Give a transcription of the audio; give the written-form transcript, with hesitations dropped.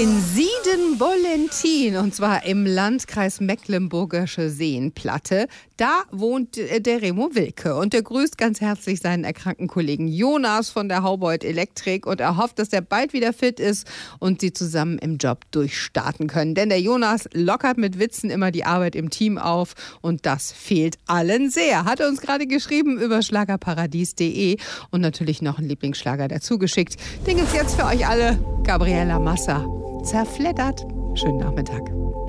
In Sieden-Bollentin, und zwar im Landkreis Mecklenburgische Seenplatte, da wohnt der Remo Wilke und der grüßt ganz herzlich seinen erkrankten Kollegen Jonas von der Haubold Elektrik und er hofft, dass er bald wieder fit ist und sie zusammen im Job durchstarten können. Denn der Jonas lockert mit Witzen immer die Arbeit im Team auf und das fehlt allen sehr. Hat er uns gerade geschrieben über schlagerparadies.de und natürlich noch einen Lieblingsschlager dazu geschickt. Den gibt's jetzt für euch alle. Gabriela Massa. Zerfleddert. Schönen Nachmittag.